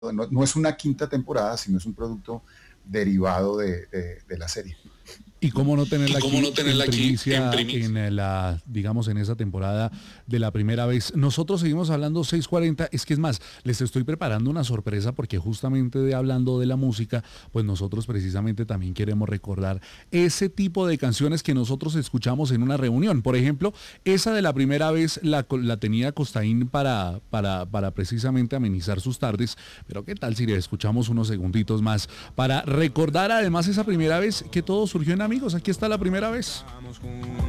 no es una quinta temporada, sino es un producto derivado de la serie. Y cómo no tenerla tenerla aquí en primicia. en la, digamos, en esa temporada de la primera vez. Nosotros seguimos hablando 6:40, es que es más, les estoy preparando una sorpresa porque justamente hablando de la música, pues nosotros precisamente también queremos recordar ese tipo de canciones que nosotros escuchamos en una reunión. Por ejemplo, esa de la primera vez la tenía Costaín para precisamente amenizar sus tardes, pero ¿qué tal si le escuchamos unos segunditos más para recordar además esa primera vez que todo surgió en Amigos? Aquí está la primera vez.